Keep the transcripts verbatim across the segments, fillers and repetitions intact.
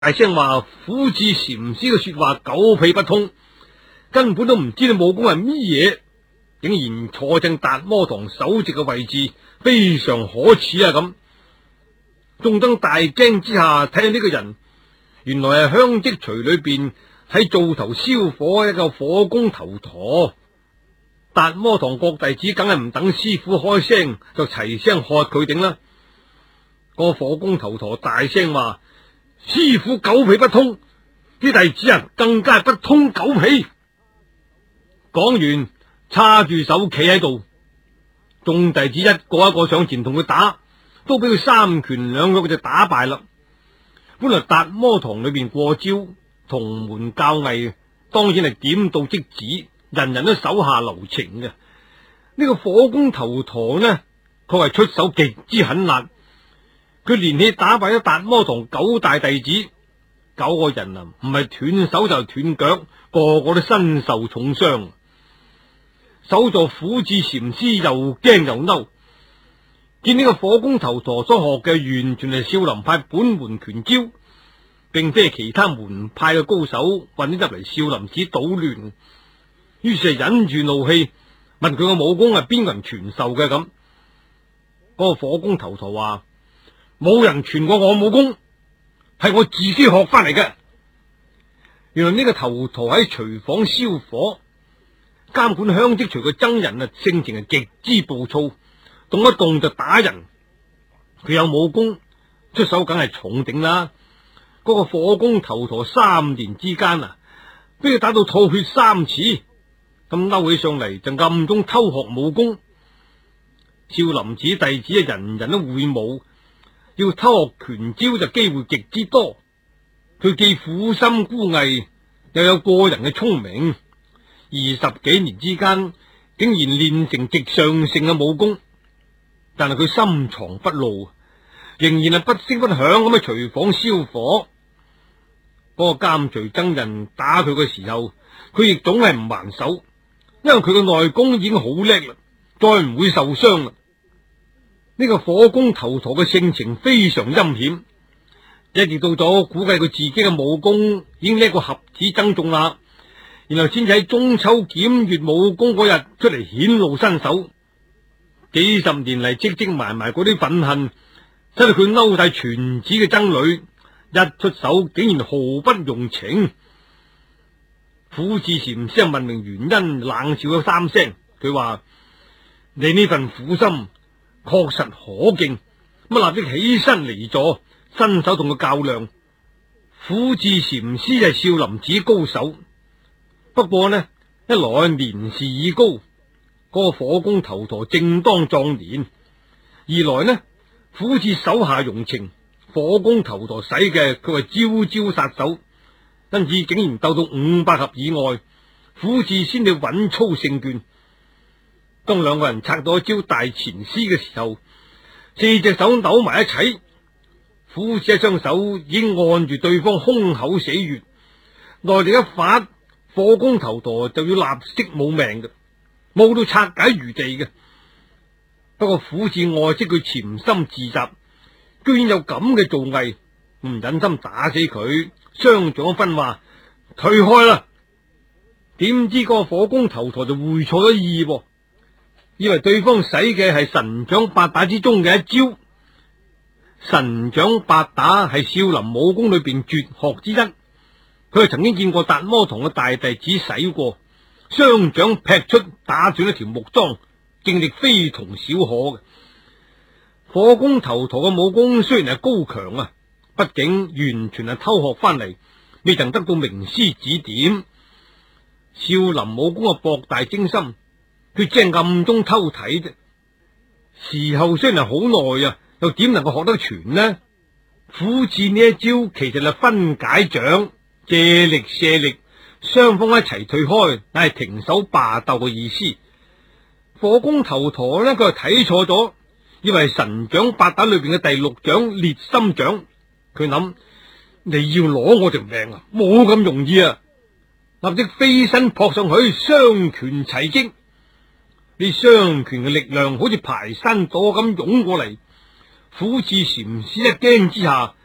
大聲話虎智禪師嘅說話狗屁不通，根本都唔知道武功係乜嘢，竟然坐正達摩堂首席嘅位置，非常可恥啊！咁眾燈大驚之下，睇下呢個人，原來係香積廚裏邊喺灶頭燒火一個火工頭陀。達摩堂各弟子梗係唔等師傅開聲，就齊聲喝佢頂啦。個火工頭陀大聲話：師傅狗屁不通，啲弟子啊更加係不通狗屁。講完，叉住手企喺度，眾弟子一個一個上前同佢打，都俾佢三拳兩腳就打敗啦。本來達摩堂裏邊過招同門教藝，當然係點到即止，人人都手下留情嘅。呢、這個火工頭陀呢，佢係出手極之狠辣，佢連氣打敗咗達摩堂九大弟子，九個人啊，唔係斷手就斷腳，個個都身受重傷。首座虎智禪師又驚又嬲，見呢個火工頭陀所學嘅完全係少林派本門拳招，並非係其他門派嘅高手混咗入嚟少林寺搗亂，於是係忍住怒氣問佢個武功係邊個人傳授嘅。咁嗰個火工頭陀話：冇人傳過我武功，係我自己學翻嚟嘅。原來呢個頭陀喺廚房燒火，監管香積廚嘅僧人啊，性情係極之暴躁，動一動就打人。佢有武功，出手梗係重頂啦。嗰、那個火工頭陀三年之間啊，俾佢打到吐血三次，咁嬲起上嚟就暗中偷學武功。少林寺弟子啊，人人都會武，要偷學拳招就機會極之多。佢既苦心孤詣，又有過人嘅聰明。二十幾年之間，竟然練成極上乘嘅武功，但係佢深藏不露，仍然係不聲不響咁喺廚房燒火。嗰、那個監隨僧人打佢嘅時候，佢亦總係唔還手，因為佢嘅內功已經好叻啦，再唔會受傷啦。呢、這個火工頭陀嘅性情非常陰險，一直到咗估計佢自己嘅武功已經叻過合子僧眾啦。然後先至喺中秋檢閱武功嗰日出嚟顯露身手，幾十年嚟積積埋埋嗰啲憤恨，使到佢嬲晒全寺嘅僧侶，一出手竟然毫不容情。虎智禪師問明原因，冷笑咗三聲，佢話：你呢份苦心確實可敬，咁立即起身離座，伸手同佢較量。虎智禪師係少林寺高手。不過呢，一來年事已高，嗰、那個火工頭陀正當壯年；二來呢，虎智手下容情，火工頭陀使嘅佢係招招殺手，因此竟然鬥到五百合以外，虎智先至穩操勝券。當兩個人拆到一招大纏絲嘅時候，四隻手扭埋一齊，虎智一雙手已經按住對方胸口死穴，內力一發，火工頭陀就要立即冇命嘅，冇到拆解餘地嘅。不過虎智愛惜佢潛心自習，居然有咁嘅造詣，唔忍心打死佢，雙掌分話退開啦。點知個火工頭陀就會錯咗意，以為對方使嘅係神掌八打之中嘅一招。神掌八打係少林武功裏邊絕學之一。佢係曾經見過達摩堂嘅大弟子使過，雙掌劈出打斷一條木樁，勁力非同小可嘅。火工頭陀嘅武功雖然係高強啊，畢竟完全係偷學翻嚟，未曾得到名師指點。少林武功嘅博大精深，佢只係暗中偷睇啫。時候雖然係好耐啊，又點能夠學得全呢？虎智呢一招其實係分解掌，借力卸力，雙方一齊退開，乃係停手罷鬥嘅意思。火工頭陀呢，佢係睇錯咗，以為神掌八打裏邊嘅第六掌烈心掌。佢諗，你要攞我條命啊，冇咁容易啊！立即飛身撲上去，雙拳齊擊。呢雙拳嘅力量好似排山倒咁湧過嚟，虎智禪師一驚之下，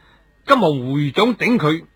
金王回掌頂佢，